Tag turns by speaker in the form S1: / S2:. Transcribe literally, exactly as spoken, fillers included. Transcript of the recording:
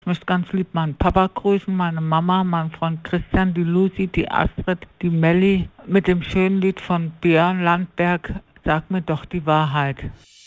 S1: Ich möchte ganz lieb meinen Papa grüßen, meine Mama, meinen Freund Christian, die Lucy, die Astrid, die Melli mit dem schönen Lied von Björn Landberg, Sag mir doch die Wahrheit.